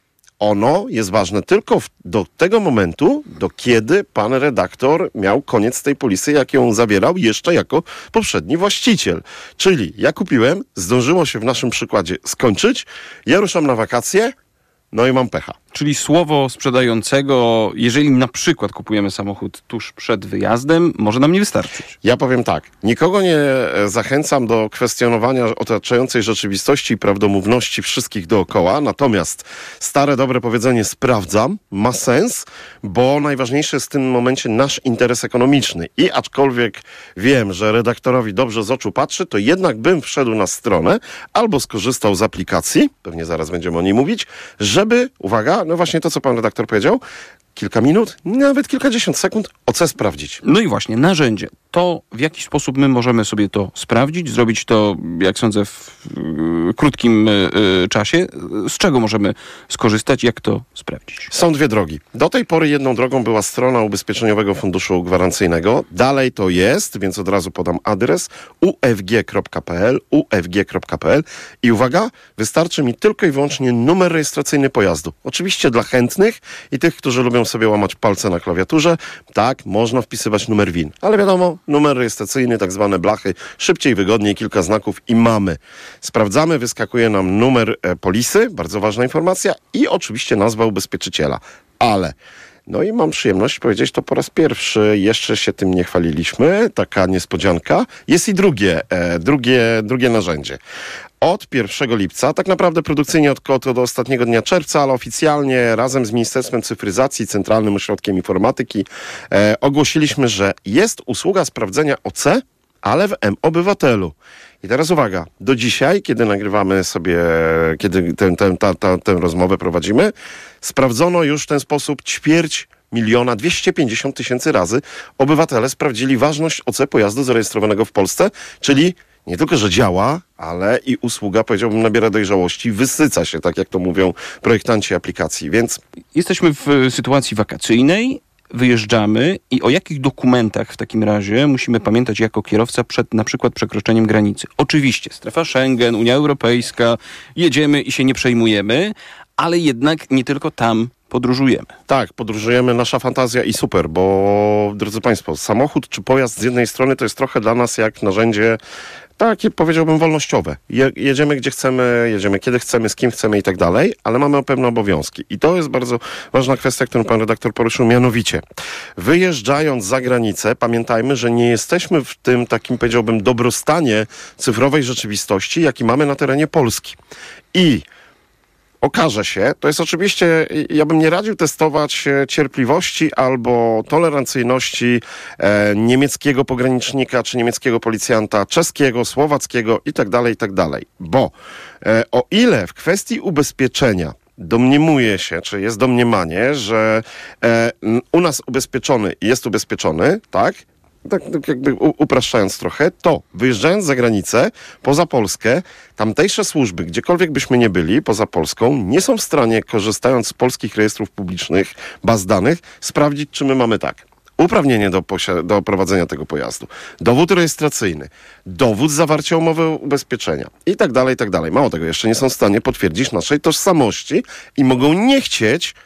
ono jest ważne tylko w, do tego momentu, do kiedy pan redaktor miał koniec tej polisy, jak ją zawierał jeszcze jako poprzedni właściciel. Czyli ja kupiłem, zdążyło się w naszym przykładzie skończyć, ja ruszam na wakacje, no i mam pecha. Czyli słowo sprzedającego, jeżeli na przykład kupujemy samochód tuż przed wyjazdem, może nam nie wystarczyć. Ja powiem tak, nikogo nie zachęcam do kwestionowania otaczającej rzeczywistości i prawdomówności wszystkich dookoła, natomiast stare, dobre powiedzenie sprawdzam, ma sens, bo najważniejszy jest w tym momencie nasz interes ekonomiczny. I aczkolwiek wiem, że redaktorowi dobrze z oczu patrzy, to jednak bym wszedł na stronę albo skorzystał z aplikacji, pewnie zaraz będziemy o niej mówić, żeby, uwaga, no właśnie to, co pan redaktor powiedział, kilka minut, nawet kilkadziesiąt sekund O C sprawdzić. No i właśnie, narzędzie. To w jaki sposób my możemy sobie to sprawdzić, zrobić to, jak sądzę, w y, krótkim y, y, czasie. Z czego możemy skorzystać, jak to sprawdzić? Są dwie drogi. Do tej pory jedną drogą była strona Ubezpieczeniowego Funduszu Gwarancyjnego. Dalej to jest, więc od razu podam adres u f g kropka p l, u f g kropka p l i uwaga, wystarczy mi tylko i wyłącznie numer rejestracyjny pojazdu. Oczywiście dla chętnych i tych, którzy lubią sobie łamać palce na klawiaturze, tak, można wpisywać numer V I N, ale wiadomo, numer rejestracyjny, tak zwane blachy, szybciej, wygodniej, kilka znaków i mamy. Sprawdzamy, wyskakuje nam numer e, polisy, bardzo ważna informacja i oczywiście nazwa ubezpieczyciela. Ale, no i mam przyjemność powiedzieć to po raz pierwszy, jeszcze się tym nie chwaliliśmy, taka niespodzianka. Jest i drugie, e, drugie, drugie narzędzie. Od pierwszego lipca, tak naprawdę produkcyjnie od, od, od ostatniego dnia czerwca, ale oficjalnie razem z Ministerstwem Cyfryzacji, Centralnym Ośrodkiem Informatyki e, ogłosiliśmy, że jest usługa sprawdzenia O C, ale w M-Obywatelu. I teraz uwaga, do dzisiaj, kiedy nagrywamy sobie, kiedy tę, tę, ta, ta, tę rozmowę prowadzimy, sprawdzono już w ten sposób ćwierć miliona dwieście pięćdziesiąt tysięcy razy obywatele sprawdzili ważność O C pojazdu zarejestrowanego w Polsce, czyli nie tylko, że działa, ale i usługa, powiedziałbym, nabiera dojrzałości, wysyca się, tak jak to mówią projektanci aplikacji, więc... Jesteśmy w sytuacji wakacyjnej, wyjeżdżamy i o jakich dokumentach w takim razie musimy pamiętać jako kierowca przed na przykład przekroczeniem granicy? Oczywiście, strefa Schengen, Unia Europejska, jedziemy i się nie przejmujemy, ale jednak nie tylko tam podróżujemy. Tak, podróżujemy, nasza fantazja i super, bo drodzy Państwo, samochód czy pojazd z jednej strony to jest trochę dla nas jak narzędzie takie, powiedziałbym, wolnościowe. Je, jedziemy gdzie chcemy, jedziemy kiedy chcemy, z kim chcemy i tak dalej, ale mamy pewne obowiązki. I to jest bardzo ważna kwestia, którą pan redaktor poruszył, mianowicie wyjeżdżając za granicę, pamiętajmy, że nie jesteśmy w tym takim, powiedziałbym, dobrostanie cyfrowej rzeczywistości, jaki mamy na terenie Polski. I okaże się, to jest oczywiście, ja bym nie radził testować cierpliwości albo tolerancyjności e, niemieckiego pogranicznika, czy niemieckiego policjanta, czeskiego, słowackiego i tak dalej, i tak dalej. Bo e, o ile w kwestii ubezpieczenia domniemuje się, czy jest domniemanie, że e, u nas ubezpieczony jest ubezpieczony, tak? Tak, tak jakby upraszczając trochę, to wyjeżdżając za granicę, poza Polskę, tamtejsze służby, gdziekolwiek byśmy nie byli, poza Polską, nie są w stanie, korzystając z polskich rejestrów publicznych, baz danych, sprawdzić, czy my mamy tak. Uprawnienie do, posi- do prowadzenia tego pojazdu, dowód rejestracyjny, dowód zawarcia umowy ubezpieczenia i tak dalej, i tak dalej. Mało tego, jeszcze nie są w stanie potwierdzić naszej tożsamości i mogą nie chcieć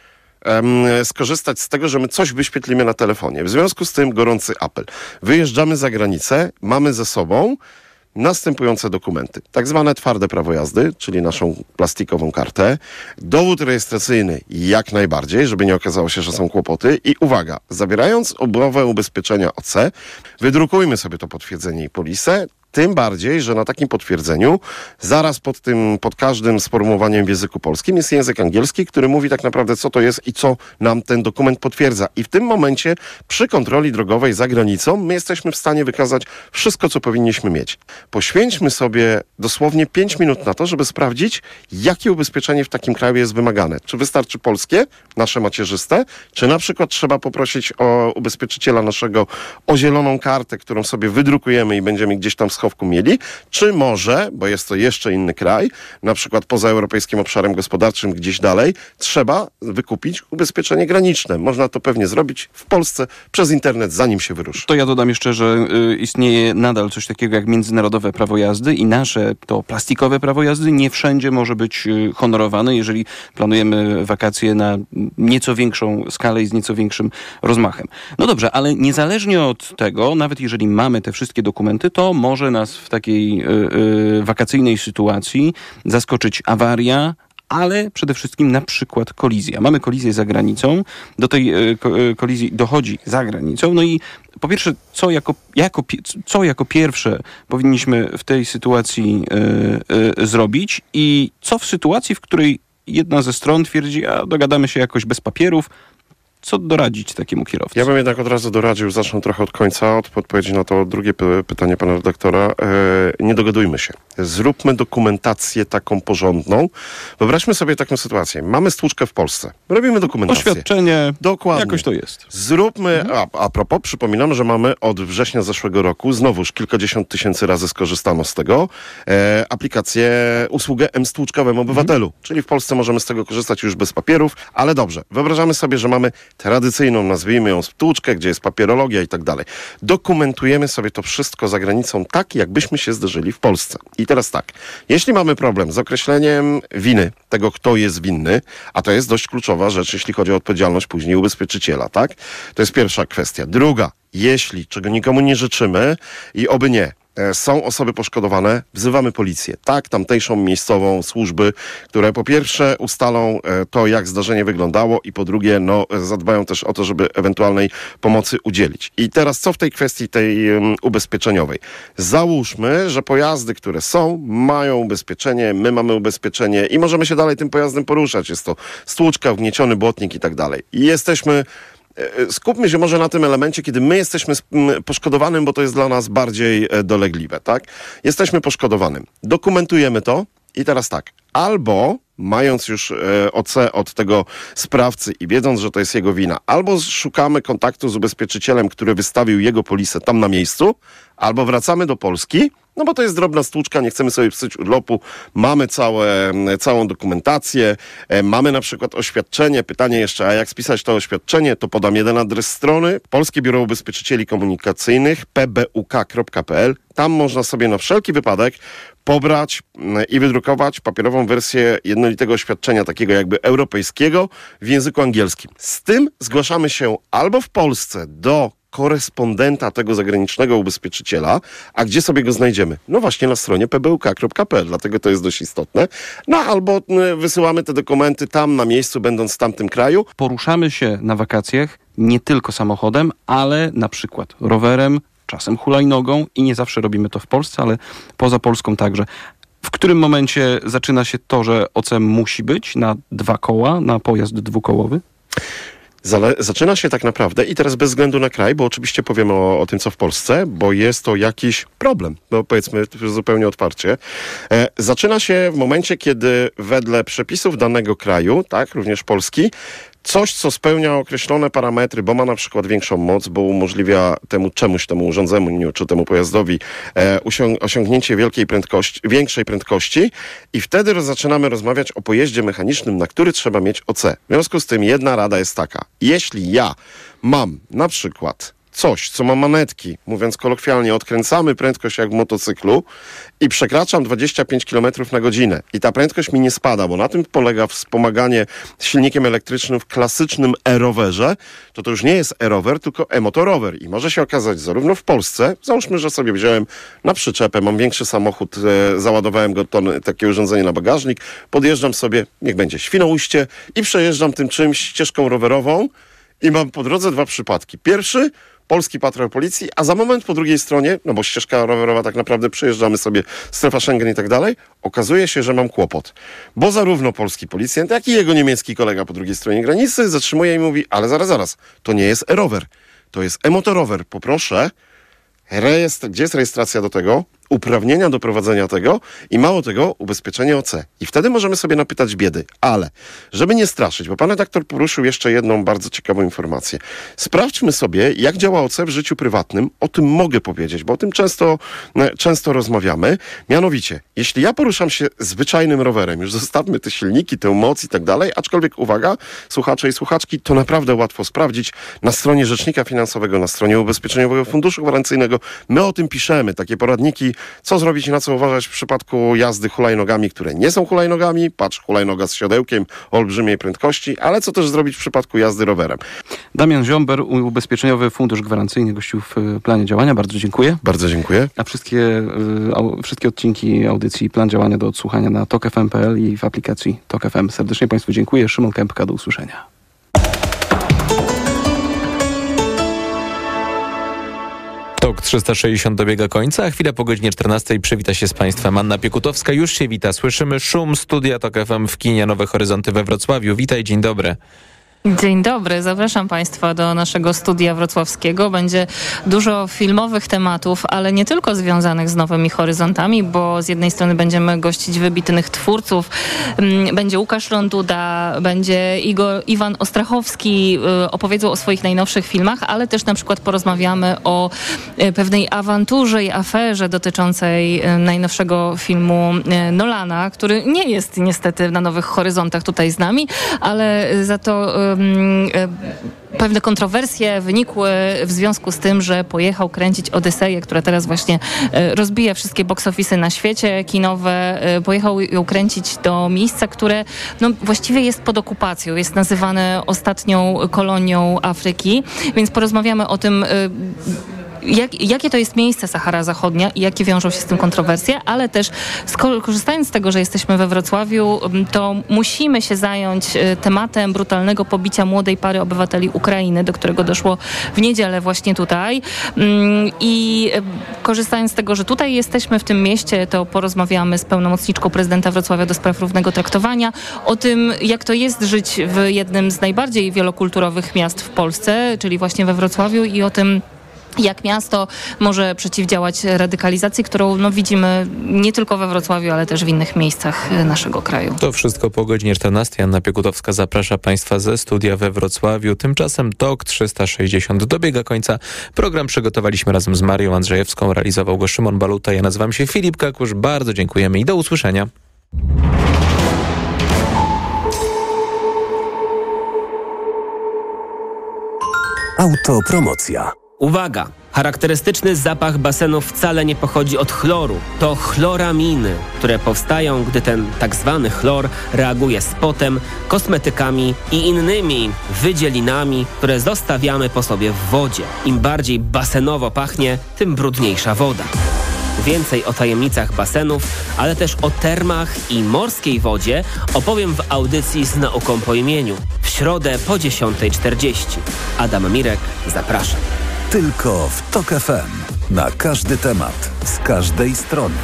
em, skorzystać z tego, że my coś wyświetlimy na telefonie. W związku z tym gorący apel. Wyjeżdżamy za granicę, mamy ze sobą następujące dokumenty. Tak zwane twarde prawo jazdy, czyli naszą plastikową kartę. Dowód rejestracyjny jak najbardziej, żeby nie okazało się, że są kłopoty. I uwaga, zabierając umowę ubezpieczenia O C, wydrukujmy sobie to potwierdzenie i polisę. Tym bardziej, że na takim potwierdzeniu zaraz pod tym, pod każdym sformułowaniem w języku polskim jest język angielski, który mówi tak naprawdę, co to jest i co nam ten dokument potwierdza. I w tym momencie przy kontroli drogowej za granicą my jesteśmy w stanie wykazać wszystko, co powinniśmy mieć. Poświęćmy sobie dosłownie pięć minut na to, żeby sprawdzić, jakie ubezpieczenie w takim kraju jest wymagane. Czy wystarczy polskie, nasze macierzyste, czy na przykład trzeba poprosić o ubezpieczyciela naszego o zieloną kartę, którą sobie wydrukujemy i będziemy gdzieś tam schowku mieli, czy może, bo jest to jeszcze inny kraj, na przykład poza europejskim obszarem gospodarczym gdzieś dalej, trzeba wykupić ubezpieczenie graniczne. Można to pewnie zrobić w Polsce przez internet, zanim się wyruszy. To ja dodam jeszcze, że y, istnieje nadal coś takiego jak międzynarodowe prawo jazdy i nasze to plastikowe prawo jazdy nie wszędzie może być y, honorowane, jeżeli planujemy wakacje na nieco większą skalę i z nieco większym rozmachem. No dobrze, ale niezależnie od tego, nawet jeżeli mamy te wszystkie dokumenty, to może nas w takiej y, y, wakacyjnej sytuacji zaskoczyć awaria, ale przede wszystkim na przykład kolizja. Mamy kolizję za granicą, do tej y, ko, y, kolizji dochodzi za granicą, no i po pierwsze, co jako, jako, co jako pierwsze powinniśmy w tej sytuacji y, y, zrobić i co w sytuacji, w której jedna ze stron twierdzi, a dogadamy się jakoś bez papierów, co doradzić takiemu kierowcy? Ja bym jednak od razu doradził, zacznę trochę od końca, od odpowiedzi na to drugie py- pytanie pana redaktora. E, nie dogadujmy się. Zróbmy dokumentację taką porządną. Wyobraźmy sobie taką sytuację. Mamy stłuczkę w Polsce. Robimy dokumentację. Oświadczenie. Dokładnie. Jakoś to jest. Zróbmy, a, a propos, przypominam, że mamy od września zeszłego roku, znowuż kilkadziesiąt tysięcy razy skorzystano z tego, e, aplikację, usługę M-stłuczka w M-Obywatelu. Mhm. Czyli w Polsce możemy z tego korzystać już bez papierów, ale dobrze. Wyobrażamy sobie, że mamy tradycyjną, nazwijmy ją stłuczkę, gdzie jest papierologia i tak dalej. Dokumentujemy sobie to wszystko za granicą tak, jakbyśmy się zderzyli w Polsce. I teraz tak, jeśli mamy problem z określeniem winy, tego kto jest winny, a to jest dość kluczowa rzecz, jeśli chodzi o odpowiedzialność później ubezpieczyciela, tak? To jest pierwsza kwestia. Druga, jeśli, czego nikomu nie życzymy i oby nie, są osoby poszkodowane, wzywamy policję. Tak, tamtejszą miejscową służby, które po pierwsze ustalą to, jak zdarzenie wyglądało i po drugie, no, zadbają też o to, żeby ewentualnej pomocy udzielić. I teraz co w tej kwestii tej um, ubezpieczeniowej? Załóżmy, że pojazdy, które są, mają ubezpieczenie, my mamy ubezpieczenie i możemy się dalej tym pojazdem poruszać. Jest to stłuczka, wgnieciony błotnik i tak dalej. I jesteśmy skupmy się może na tym elemencie, kiedy my jesteśmy poszkodowanym, bo to jest dla nas bardziej dolegliwe, tak? Jesteśmy poszkodowanym. Dokumentujemy to i teraz tak. Albo mając już e, O C od tego sprawcy i wiedząc, że to jest jego wina, albo szukamy kontaktu z ubezpieczycielem, który wystawił jego polisę tam na miejscu, albo wracamy do Polski, no bo to jest drobna stłuczka, nie chcemy sobie psuć urlopu, mamy całe, całą dokumentację, e, mamy na przykład oświadczenie, pytanie jeszcze, a jak spisać to oświadczenie, to podam jeden adres strony, Polskie Biuro Ubezpieczycieli Komunikacyjnych, p b u k kropka p l, tam można sobie na wszelki wypadek pobrać i wydrukować papierową wersję jednolitego oświadczenia, takiego jakby europejskiego w języku angielskim. Z tym zgłaszamy się albo w Polsce do korespondenta tego zagranicznego ubezpieczyciela, a gdzie sobie go znajdziemy? No właśnie na stronie p b u k kropka p l, dlatego to jest dość istotne. No albo wysyłamy te dokumenty tam na miejscu, będąc w tamtym kraju. Poruszamy się na wakacjach nie tylko samochodem, ale na przykład rowerem, czasem hulajnogą i nie zawsze robimy to w Polsce, ale poza Polską także. W którym momencie zaczyna się to, że O C musi być na dwa koła, na pojazd dwukołowy? Zale- zaczyna się tak naprawdę i teraz bez względu na kraj, bo oczywiście powiemy o, o tym, co w Polsce, bo jest to jakiś problem, no powiedzmy zupełnie otwarcie. E, zaczyna się w momencie, kiedy wedle przepisów danego kraju, tak, również Polski, coś, co spełnia określone parametry, bo ma na przykład większą moc, bo umożliwia temu czemuś, temu urządzeniu, czy temu pojazdowi e, usią- osiągnięcie wielkiej prędkości, większej prędkości i wtedy roz- zaczynamy rozmawiać o pojeździe mechanicznym, na który trzeba mieć O C. W związku z tym jedna rada jest taka. Jeśli ja mam na przykład coś, co ma manetki, mówiąc kolokwialnie, odkręcamy prędkość jak w motocyklu i przekraczam dwadzieścia pięć kilometrów na godzinę i ta prędkość mi nie spada, bo na tym polega wspomaganie silnikiem elektrycznym w klasycznym e-rowerze, to to już nie jest e-rower, tylko e-motorower i może się okazać zarówno w Polsce, załóżmy, że sobie wziąłem na przyczepę, mam większy samochód, e, załadowałem go ton, takie urządzenie na bagażnik, podjeżdżam sobie, niech będzie Świnoujście i przejeżdżam tym czymś ścieżką rowerową i mam po drodze dwa przypadki. Pierwszy, polski patrol policji, a za moment po drugiej stronie, no bo ścieżka rowerowa tak naprawdę przejeżdżamy sobie, strefa Schengen i tak dalej, okazuje się, że mam kłopot. Bo zarówno polski policjant, jak i jego niemiecki kolega po drugiej stronie granicy zatrzymuje i mówi, ale zaraz, zaraz, to nie jest e-rower, to jest e-motorower. Poproszę, rejestr, gdzie jest rejestracja do tego? Uprawnienia do prowadzenia tego i mało tego, ubezpieczenie O C. I wtedy możemy sobie napytać biedy. Ale, żeby nie straszyć, bo pan redaktor poruszył jeszcze jedną bardzo ciekawą informację. Sprawdźmy sobie, jak działa O C w życiu prywatnym. O tym mogę powiedzieć, bo o tym często, często rozmawiamy. Mianowicie, jeśli ja poruszam się zwyczajnym rowerem, już zostawmy te silniki, tę moc i tak dalej, aczkolwiek uwaga, słuchacze i słuchaczki, to naprawdę łatwo sprawdzić. Na stronie Rzecznika Finansowego, na stronie Ubezpieczeniowego Funduszu Gwarancyjnego, my o tym piszemy, takie poradniki, co zrobić i na co uważać w przypadku jazdy hulajnogami, które nie są hulajnogami. Patrz, hulajnoga z siodełkiem o olbrzymiej prędkości, ale co też zrobić w przypadku jazdy rowerem. Damian Ziomber, Ubezpieczeniowy Fundusz Gwarancyjny, gościł w planie działania. Bardzo dziękuję. Bardzo dziękuję. A wszystkie, wszystkie odcinki audycji Plan Działania do odsłuchania na tok f m kropka p l i w aplikacji Tok F M. Serdecznie Państwu dziękuję. Szymon Kępka, do usłyszenia. Tok trzysta sześćdziesiąt dobiega końca, a chwilę po godzinie czternastej przywita się z Państwem Anna Piekutowska. Już się wita. Słyszymy szum studia Tok F M w kinie Nowe Horyzonty we Wrocławiu. Witaj, dzień dobry. Dzień dobry, zapraszam Państwa do naszego studia wrocławskiego. Będzie dużo filmowych tematów, ale nie tylko związanych z Nowymi Horyzontami, bo z jednej strony będziemy gościć wybitnych twórców. Będzie Łukasz Ronduda, będzie Igor, Iwan Ostrachowski, opowiedzą o swoich najnowszych filmach, ale też na przykład porozmawiamy o pewnej awanturze i aferze dotyczącej najnowszego filmu Nolana, który nie jest niestety na Nowych Horyzontach tutaj z nami, ale za to pewne kontrowersje wynikły w związku z tym, że pojechał kręcić Odyseję, która teraz właśnie rozbija wszystkie box office'y na świecie kinowe. Pojechał ją kręcić do miejsca, które no, właściwie jest pod okupacją. Jest nazywane ostatnią kolonią Afryki, więc porozmawiamy o tym, Jak, jakie to jest miejsce Sahara Zachodnia i jakie wiążą się z tym kontrowersje, ale też korzystając z tego, że jesteśmy we Wrocławiu, to musimy się zająć tematem brutalnego pobicia młodej pary obywateli Ukrainy, do którego doszło w niedzielę właśnie tutaj. I korzystając z tego, że tutaj jesteśmy w tym mieście, to porozmawiamy z pełnomocniczką prezydenta Wrocławia do spraw równego traktowania o tym, jak to jest żyć w jednym z najbardziej wielokulturowych miast w Polsce, czyli właśnie we Wrocławiu, i o tym, jak miasto może przeciwdziałać radykalizacji, którą no, widzimy nie tylko we Wrocławiu, ale też w innych miejscach naszego kraju. To wszystko po godzinie czternastej. Anna Piekutowska zaprasza Państwa ze studia we Wrocławiu. Tymczasem Tok trzysta sześćdziesiąt dobiega końca. Program przygotowaliśmy razem z Marią Andrzejewską, realizował go Szymon Baluta. Ja nazywam się Filip Kakusz. Bardzo dziękujemy i do usłyszenia. Autopromocja. Uwaga! Charakterystyczny zapach basenów wcale nie pochodzi od chloru. To chloraminy, które powstają, gdy ten tak zwany chlor reaguje z potem, kosmetykami i innymi wydzielinami, które zostawiamy po sobie w wodzie. Im bardziej basenowo pachnie, tym brudniejsza woda. Więcej o tajemnicach basenów, ale też o termach i morskiej wodzie opowiem w audycji Z nauką po imieniu. W środę po dziesiątej czterdzieści. Adam Mirek, zapraszam. Tylko w Tok F M. Na każdy temat, z każdej strony.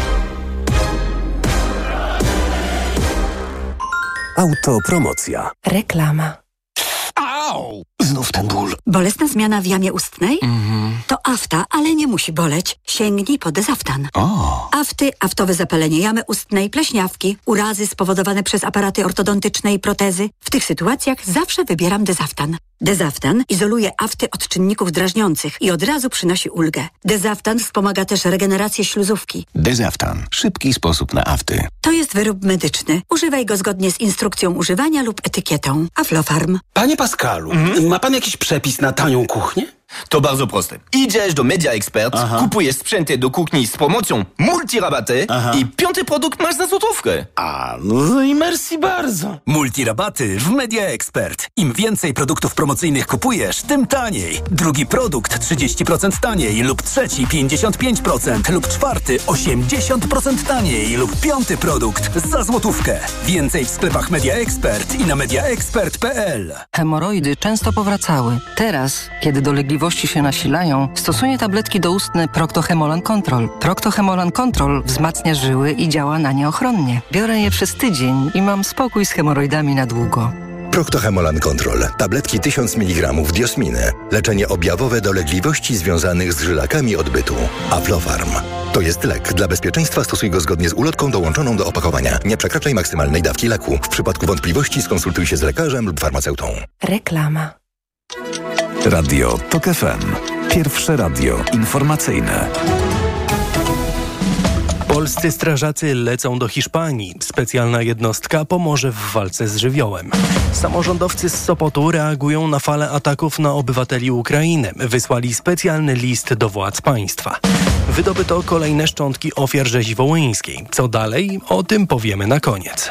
Autopromocja. Reklama. Au! Znów ten ból. Bolesna zmiana w jamie ustnej? Mhm. To afta, ale nie musi boleć. Sięgnij po Dezaftan. O. Afty, aftowe zapalenie jamy ustnej, pleśniawki, urazy spowodowane przez aparaty ortodontyczne i protezy. W tych sytuacjach zawsze wybieram Dezaftan. Dezaftan izoluje afty od czynników drażniących i od razu przynosi ulgę. Dezaftan wspomaga też regenerację śluzówki. Dezaftan. Szybki sposób na afty. To jest wyrób medyczny. Używaj go zgodnie z instrukcją używania lub etykietą. Aflofarm. Panie Pascalu, mhm. ma pan jakiś przepis na tanią kuchnię? To bardzo proste. Idziesz do Media Expert, Aha. kupujesz sprzęty do kuchni z promocją multirabaty Aha. i piąty produkt masz za złotówkę. A, no i merci bardzo. Multirabaty w Media Expert. Im więcej produktów promocyjnych kupujesz, tym taniej. Drugi produkt trzydzieści procent taniej lub trzeci pięćdziesiąt pięć procent lub czwarty osiemdziesiąt procent taniej lub piąty produkt za złotówkę. Więcej w sklepach Media Expert i na mediaexpert kropka p l. Hemoroidy często powracały. Teraz, kiedy dolegliwości się nasilają, stosuję tabletki doustne Procto-Hemolan Control. Procto-Hemolan Control wzmacnia żyły i działa na nie ochronnie. Biorę je przez tydzień i mam spokój z hemoroidami na długo. Procto-Hemolan Control. Tabletki tysiąc miligramów diosminy. Leczenie objawowe dolegliwości związanych z żylakami odbytu. Aflofarm. To jest lek. Dla bezpieczeństwa stosuj go zgodnie z ulotką dołączoną do opakowania. Nie przekraczaj maksymalnej dawki leku. W przypadku wątpliwości skonsultuj się z lekarzem lub farmaceutą. Reklama. Radio TOK F M. Pierwsze radio informacyjne. Polscy strażacy lecą do Hiszpanii. Specjalna jednostka pomoże w walce z żywiołem. Samorządowcy z Sopotu reagują na falę ataków na obywateli Ukrainy. Wysłali specjalny list do władz państwa. Wydobyto kolejne szczątki ofiar rzezi wołyńskiej. Co dalej? O tym powiemy na koniec.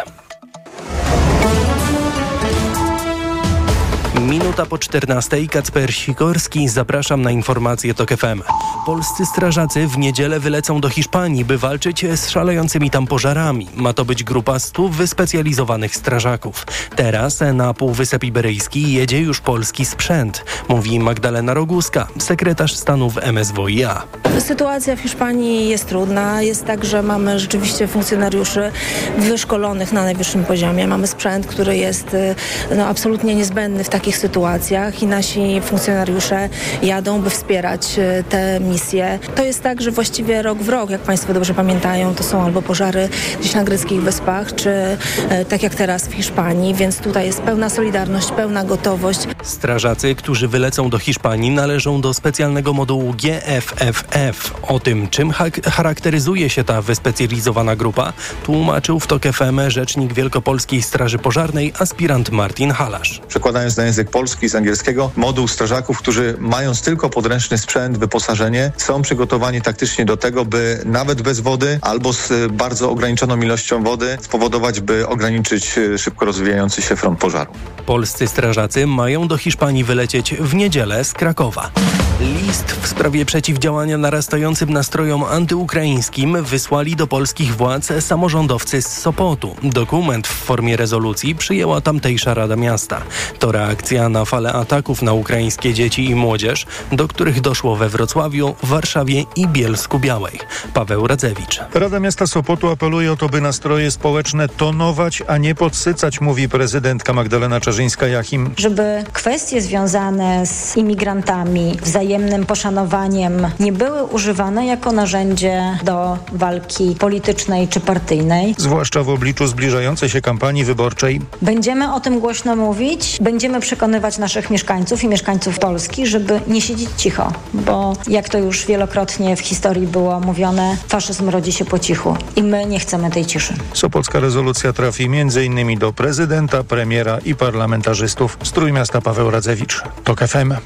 Minuta po czternastej. Kacper Sikorski. Zapraszam na informacje TOK F M. Polscy strażacy w niedzielę wylecą do Hiszpanii, by walczyć z szalejącymi tam pożarami. Ma to być grupa stu wyspecjalizowanych strażaków. Teraz na Półwysep Iberyjski jedzie już polski sprzęt, mówi Magdalena Roguska, sekretarz stanu w M S W i A. Sytuacja w Hiszpanii jest trudna. Jest tak, że mamy rzeczywiście funkcjonariuszy wyszkolonych na najwyższym poziomie. Mamy sprzęt, który jest no, absolutnie niezbędny w takich sytuacjach i nasi funkcjonariusze jadą, by wspierać te misje. To jest tak, że właściwie rok w rok, jak Państwo dobrze pamiętają, to są albo pożary gdzieś na greckich wyspach, czy e, tak jak teraz w Hiszpanii, więc tutaj jest pełna solidarność, pełna gotowość. Strażacy, którzy wylecą do Hiszpanii, należą do specjalnego modułu G F F F. O tym, czym ha- charakteryzuje się ta wyspecjalizowana grupa, tłumaczył w TOK F M rzecznik Wielkopolskiej Straży Pożarnej, aspirant Martin Halasz. Przekładając na język polski z angielskiego, moduł strażaków, którzy mając tylko podręczny sprzęt, wyposażenie, są przygotowani taktycznie do tego, by nawet bez wody albo z bardzo ograniczoną ilością wody spowodować, by ograniczyć szybko rozwijający się front pożaru. Polscy strażacy mają do Hiszpanii wylecieć w niedzielę z Krakowa. List w sprawie przeciwdziałania narastającym nastrojom antyukraińskim wysłali do polskich władz samorządowcy z Sopotu. Dokument w formie rezolucji przyjęła tamtejsza Rada Miasta. To reakcja na falę ataków na ukraińskie dzieci i młodzież, do których doszło we Wrocławiu, Warszawie i Bielsku-Białej. Paweł Radzewicz. Rada Miasta Sopotu apeluje o to, by nastroje społeczne tonować, a nie podsycać, mówi prezydentka Magdalena Czarzyńska-Jachim. Żeby kwestie związane z imigrantami, wzajemnym poszanowaniem nie były używane jako narzędzie do walki politycznej czy partyjnej. Zwłaszcza w obliczu zbliżającej się kampanii wyborczej. Będziemy o tym głośno mówić, będziemy przekonywać naszych mieszkańców i mieszkańców Polski, żeby nie siedzieć cicho, bo jak to już wielokrotnie w historii było mówione, faszyzm rodzi się po cichu i my nie chcemy tej ciszy. Sopocka rezolucja trafi między innymi do prezydenta, premiera i parlamentarzystów. Z Trójmiasta Paweł Radzewicz, TOK F M.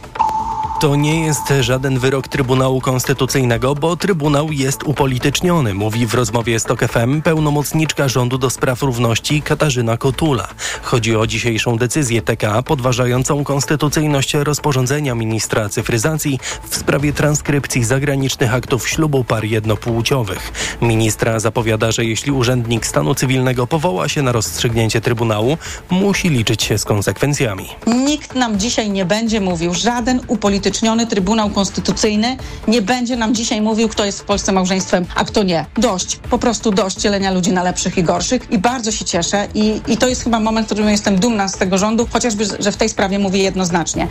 To nie jest żaden wyrok Trybunału Konstytucyjnego, bo Trybunał jest upolityczniony, mówi w rozmowie z TOK F M pełnomocniczka rządu do spraw równości Katarzyna Kotula. Chodzi o dzisiejszą decyzję T K podważającą konstytucyjność rozporządzenia ministra cyfryzacji w sprawie transkrypcji zagranicznych aktów ślubu par jednopłciowych. Ministra zapowiada, że jeśli urzędnik stanu cywilnego powoła się na rozstrzygnięcie Trybunału, musi liczyć się z konsekwencjami. Nikt nam dzisiaj nie będzie mówił, żaden upolityczniony Trybunał Konstytucyjny nie będzie nam dzisiaj mówił, kto jest w Polsce małżeństwem, a kto nie. Dość, po prostu dość dzielenia ludzi na lepszych i gorszych i bardzo się cieszę i, i to jest chyba moment, w którym jestem dumna z tego rządu, chociażby, że w tej sprawie mówię jednoznacznie.